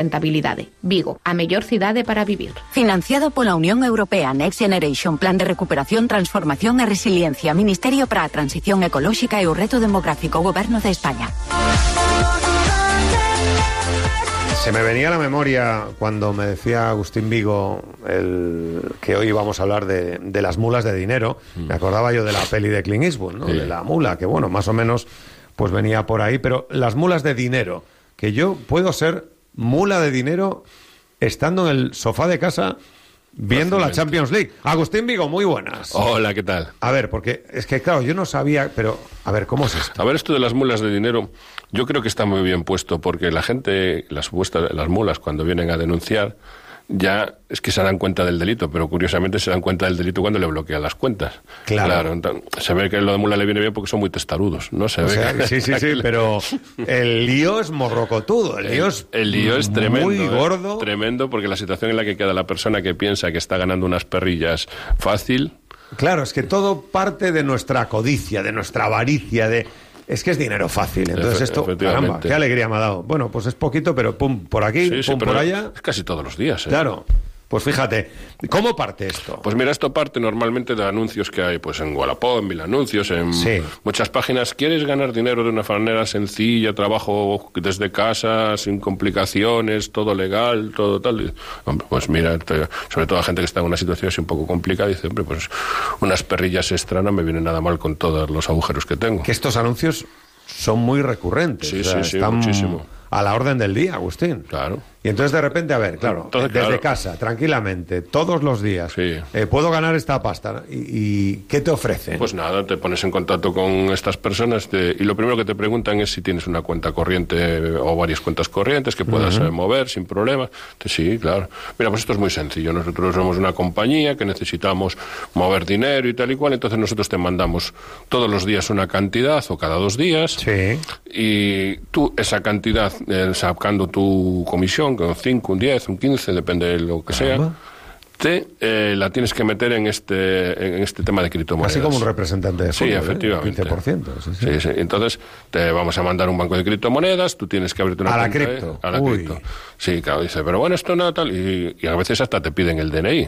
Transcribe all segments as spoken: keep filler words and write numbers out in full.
rentabilidade. Vigo, a mellor cidade para vivir. Financiado pola Unión Europea Next Generation, Plan de Recuperación, Transformación e Resiliencia, Ministerio para a Transición Ecolóxica e o Reto Demográfico, Goberno de España. Se me venía a la memoria cuando me decía Agustín Vigo el, que hoy íbamos a hablar de, de las mulas de dinero. Mm. Me acordaba yo de la peli de Clint Eastwood, ¿no? Sí. De la mula, que bueno, más o menos pues venía por ahí. Pero las mulas de dinero, que yo puedo ser mula de dinero estando en el sofá de casa viendo la Champions League. Agustín Vigo, muy buenas. Hola, ¿qué tal? A ver, porque es que claro, yo no sabía, pero a ver, ¿cómo es esto? A ver, esto de las mulas de dinero, yo creo que está muy bien puesto, porque la gente, las supuestas, las mulas, cuando vienen a denunciar, ya es que se dan cuenta del delito, pero curiosamente se dan cuenta del delito cuando le bloquean las cuentas. Claro. claro entonces, se ve que lo de mula le viene bien porque son muy testarudos, ¿no? Se o ve sea, que... Sí, sí, sí, pero el lío es morrocotudo, el lío es, el, el lío es tremendo, muy gordo. ¿eh? Tremendo, porque la situación en la que queda la persona que piensa que está ganando unas perrillas fácil... Claro, es que todo parte de nuestra codicia, de nuestra avaricia, de... Es que es dinero fácil, entonces Efe, esto, caramba, qué alegría me ha dado. Bueno, pues es poquito, pero pum, por aquí, sí, sí, pum, por allá. Es casi todos los días, ¿eh? Claro. Pues fíjate, ¿cómo parte esto? Pues mira, esto parte normalmente de anuncios que hay pues en Wallapop, en Mil Anuncios, en sí. muchas páginas. ¿Quieres ganar dinero de una manera sencilla, trabajo desde casa, sin complicaciones, todo legal, todo tal? Hombre, pues mira, sobre todo la gente que está en una situación así un poco complicada, dice, hombre, pues unas perrillas extra no me vienen nada mal con todos los agujeros que tengo. Que estos anuncios son muy recurrentes. Sí, o sea, sí, sí, están muchísimo. A la orden del día, Agustín. Claro. Y entonces de repente, a ver, claro, entonces, desde claro. casa, tranquilamente, todos los días, sí. eh, puedo ganar esta pasta. ¿Y, y qué te ofrecen? Pues nada, te pones en contacto con estas personas te, y lo primero que te preguntan es si tienes una cuenta corriente o varias cuentas corrientes que puedas uh-huh. eh, mover sin problemas. Entonces, sí, claro. Mira, pues esto es muy sencillo. Nosotros somos una compañía que necesitamos mover dinero y tal y cual, entonces nosotros te mandamos todos los días una cantidad o cada dos días. Sí. Y tú esa cantidad, eh, sacando tu comisión, con cinco, un diez, un quince, depende de lo que sea, te eh, la tienes que meter en este en este tema de criptomonedas. Así como un representante de fondo, sí, efectivamente. ¿eh? quince por ciento. Sí sí. sí, sí. Entonces, te vamos a mandar un banco de criptomonedas, tú tienes que abrirte una a cuenta. La cripto. A la Uy. cripto. Sí, claro, dice, pero bueno, esto no, tal, y, y a veces hasta te piden el D N I.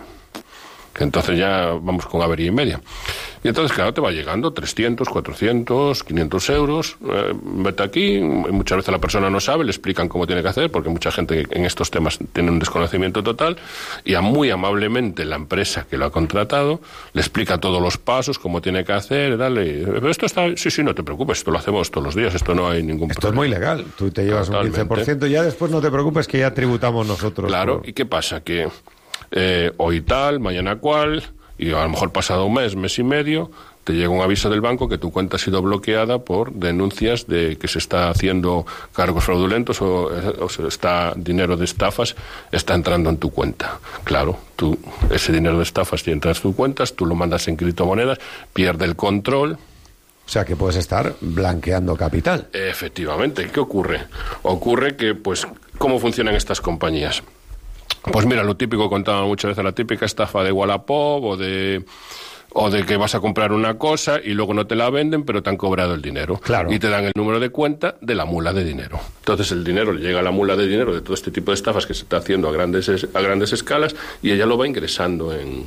Que entonces ya vamos con avería y media. Y entonces, claro, te va llegando trescientos, cuatrocientos, quinientos euros. Eh, vete aquí. Muchas veces la persona no sabe, le explican cómo tiene que hacer, porque mucha gente en estos temas tiene un desconocimiento total. Y a muy amablemente la empresa que lo ha contratado le explica todos los pasos, cómo tiene que hacer, dale. Pero esto está... Sí, sí, no te preocupes, esto lo hacemos todos los días, esto no hay ningún esto problema. Esto es muy legal. Tú te llevas Totalmente. un quince por ciento y ya después no te preocupes que ya tributamos nosotros. Claro, por... ¿y qué pasa? Que... Eh, hoy tal, mañana cual, y a lo mejor pasado un mes, mes y medio, te llega un aviso del banco que tu cuenta ha sido bloqueada por denuncias de que se está haciendo cargos fraudulentos o, o se está dinero de estafas está entrando en tu cuenta. Claro, tú ese dinero de estafas si entra en tus cuentas, tú lo mandas en criptomonedas, pierde el control. O sea, que puedes estar blanqueando capital. Efectivamente. ¿Qué ocurre? Ocurre que, pues, ¿cómo funcionan estas compañías? Pues mira, lo típico, contaba muchas veces, la típica estafa de Wallapop o de o de que vas a comprar una cosa y luego no te la venden, pero te han cobrado el dinero. Claro. Y te dan el número de cuenta de la mula de dinero. Entonces el dinero le llega a la mula de dinero de todo este tipo de estafas que se está haciendo a grandes, a grandes escalas y ella lo va ingresando en...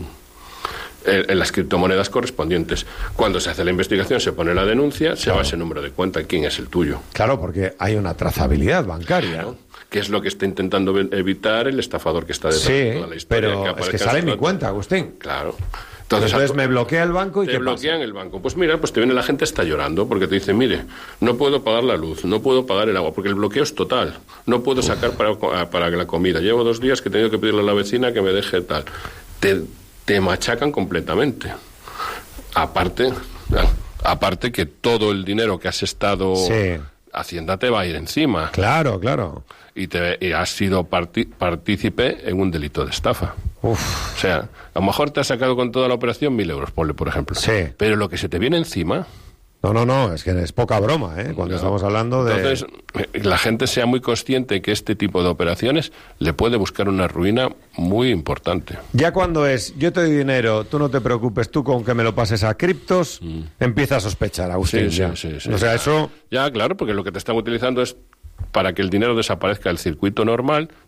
en las criptomonedas correspondientes. Cuando se hace la investigación, se pone la denuncia, se claro. va ese número de cuenta, quién es el tuyo. Claro, porque hay una trazabilidad bancaria. ¿No? Que es lo que está intentando evitar el estafador que está detrás sí, de toda la historia. Pero que es que sale en mi cuenta, Agustín. Claro. Entonces, Entonces me bloquea el banco y te ¿qué bloquean pasa? el banco. Pues mira, pues te viene la gente está llorando porque te dice, mire, no puedo pagar la luz, no puedo pagar el agua, porque el bloqueo es total. No puedo Uf. sacar para, para la comida. Llevo dos días que he tenido que pedirle a la vecina que me deje tal. Te, te machacan completamente. Aparte, aparte que todo el dinero que has estado... Sí. Hacienda te va a ir encima. Claro, claro. Y, te, y has sido parti, partícipe en un delito de estafa. Uf. O sea, a lo mejor te has sacado con toda la operación mil euros, ponle, por ejemplo. Sí. Pero lo que se te viene encima... No, no, no, es que es poca broma, ¿eh? Cuando no. estamos hablando de... Entonces, la gente sea muy consciente que este tipo de operaciones le puede buscar una ruina muy importante. Ya cuando es, yo te doy dinero, tú no te preocupes, tú con que me lo pases a criptos, mm. empieza a sospechar, Agustín. Sí, ya. sí, sí, sí. O sea, eso... Ya, claro, porque lo que te están utilizando es para que el dinero desaparezca del circuito normal